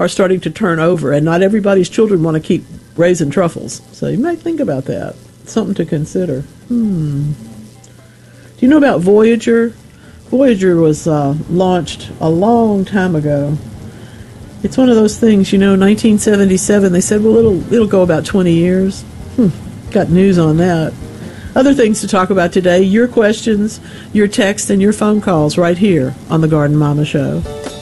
are starting to turn over, and not everybody's children want to keep raising truffles. So you might think about that. Something to consider. Do you know about Voyager? Voyager was launched a long time ago. It's one of those things, 1977, they said, well, it'll go about 20 years. Got news on that. Other things to talk about today, your questions, your texts, and your phone calls right here on The Garden Mama Show.